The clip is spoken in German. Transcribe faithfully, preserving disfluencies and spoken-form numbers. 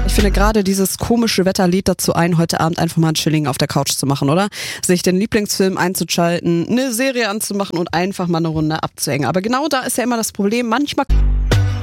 Ich finde gerade dieses komische Wetter lädt dazu ein, heute Abend einfach mal ein Chilling auf der Couch zu machen, oder? Sich den Lieblingsfilm einzuschalten, eine Serie anzumachen und einfach mal eine Runde abzuhängen. Aber genau da ist ja immer das Problem, manchmal